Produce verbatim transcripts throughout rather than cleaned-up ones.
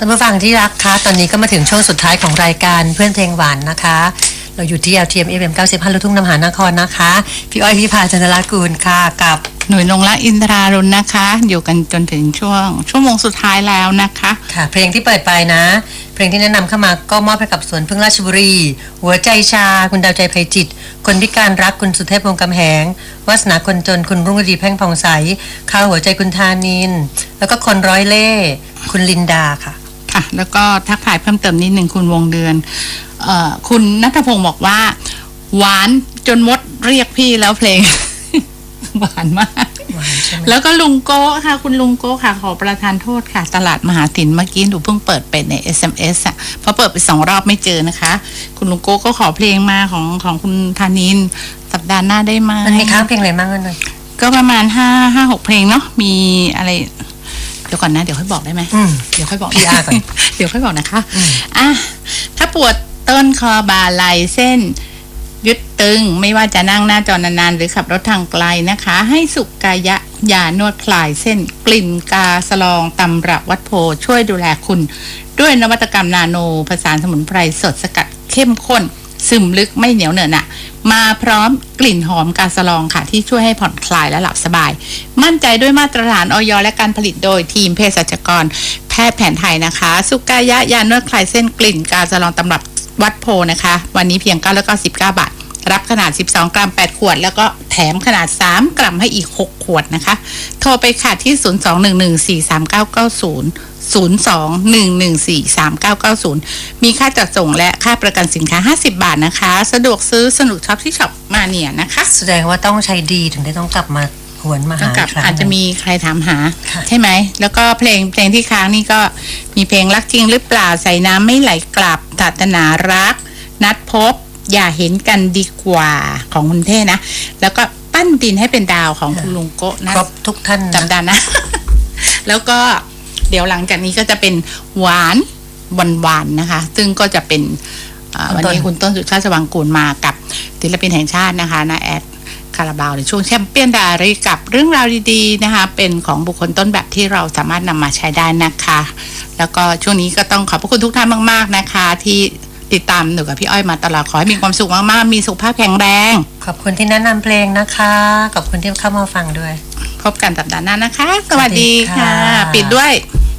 านผู้ฟังที่รักคะตอนนี้ก็มาถึงช่วงสุดท้ายของรายการเพื่อนเพลงหวานนะคะเราอยู่ที่ แอล ที เอ็ม เอฟ เอ็ม เก้าสิบห้า ลูกทุ่งนำหานครนะคะพี่อ้อยพี่พาจันทรากูลค่ะกับหน่วยนงละอินทรารุณนะคะอยู่กันจนถึงช่วงชั่วโมงสุดท้ายแล้วนะคะค่ะเพลงที่เปิดไปนะเพลงที่แนะนำเข้ามาก็มอบให้กับสวนพึ่งราชบุรีหัวใจชาคุณดาวใจไพจิตคนพิการรักคุณสุเทพวงศ์กำแหงวาสนาคนจนคุณรุ่งฤดีแพ่งผ่องใสข้าวหัวใจคุณธานินแล้วก็คนร้อยเล่คุณลินดาค่ะค่ะแล้วก็ทักทายเพิ่มเติมนิดหนึ่งคุณวงเดือนเอ่อคุณณัฐพงศ์บอกว่าหวานจนมดเรียกพี่แล้วเพลง หวานมากแล้วก็ลุงโก้ค่ะคุณลุงโก้ค่ะขอประทานโทษค่ะตลาดมหาศิลป์เมื่อกี้หนูเพิ่งเปิดไปใน เอส เอ็ม เอส อ่ะเพราะเปิดไปสองรอบไม่เจอนะคะคุณลุงโก้ก็ขอเพลงมาของของคุณธานินสัปดาห์หน้าได้ไหมมันมีค้างเพลงอะไรบ้างกันหน่อยก็ประมาณห้าห้าหกเพลงเนาะมีอะไรเดี๋ยวก่อนนะเดี๋ยวค่อยบอกได้ไหมเดี๋ยวค่อยบอกพี อาร์ ก่อนเดี๋ยวค่อยบอกนะคะอ่ะถ้าปวดต้นคอบ่าไหล่เส้นยึดตึงไม่ว่าจะนั่งหน้าจอนานๆหรือขับรถทางไกลนะคะให้สุกายะยานวดคลายเส้นกลิ่นกาสลองตำรับวัดโพช่วยดูแลคุณด้วยนวัตกรรมนาโนผสานสมุนไพรสดสกัดเข้มข้นซึมลึกไม่เหนียวเหนอะหนะมาพร้อมกลิ่นหอมกาสลองค่ะที่ช่วยให้ผ่อนคลายและหลับสบายมั่นใจด้วยมาตรฐานอย.และการผลิตโดยทีมเภสัชกรแพทย์แผนไทยนะคะสุกายะยานวดคลายเส้นกลิ่นกาสลองตำรับวัดโพนะคะวันนี้เพียงเก้าร้อยเก้าสิบเก้าบาทรับขนาดสิบสองกรัมแปดขวดแล้วก็แถมขนาดสามกรัมให้อีกหกขวดนะคะโทรไปค่ะที่ศูนย์ สอง หนึ่ง หนึ่ง สี่ สาม เก้า เก้า ศูนย์ ศูนย์ สอง หนึ่ง หนึ่ง สี่ สาม เก้า เก้า ศูนย์มีค่าจัดส่งและค่าประกันสินค้าห้าสิบบาทนะคะสะดวกซื้อสนุกช็อปที่ช็อปมาเนี่ยนะคะแสดงว่าต้องใช้ดีถึงได้ต้องกลับมาหวนมาหาอาจจะมีใครถามหาใช่ไหมแล้วก็เพลงเพลงที่ค้างนี่ก็มีเพลงรักจริงหรือเปล่าใส่น้ำไม่ไหลกลับศาสนารักนัดพบอย่าเห็นกันดีกว่าของคุณเท่นะแล้วก็ปั้นดินให้เป็นดาวของคุณลุงโกะนะครบทุกท่านจำได้นะ แล้วก็เดี๋ยวหลังจากนี้ก็จะเป็นหวานหวานๆนะคะซึ่งก็จะเป็นวันนี้คุณต้นสุชาติสว่างกูลมากับศิลปินแห่งชาตินะคะนาแอดคาราบาวในช่วงแชมเปี้ยนไดอารี่กับเรื่องราวดีๆนะคะเป็นของบุคคลต้นแบบที่เราสามารถนำมาใช้ได้นะคะแล้วก็ช่วงนี้ก็ต้องขอบพระคุณทุกท่านมากๆนะคะที่ติดตามหนูกับพี่อ้อยมาตลอดขอให้มีความสุขมากๆมีสุขภาพแข็งแรงขอบคุณที่แนะนำเพลงนะคะขอบคุณที่เข้ามาฟังด้วยพบกันสัปดาห์หน้านะคะสวัสดีค่ะปิดด้วย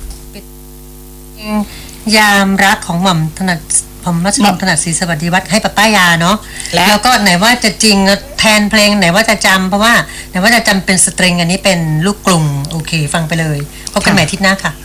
ยามรักของหม่อมถนัดผมมัชลงถนัดศรีสวัสดิวัฒน์ให้ป้าป้ายาเนาะแล้วก็ไหนว่าจะจริงแทนเพลงไหนว่าจะจำเพราะว่าไหนว่าจะจำเป็นสตริงอันนี้เป็นลูกกลุ่มโอเคฟังไปเลยพบกันใหม่อาทิตย์หน้าค่ะ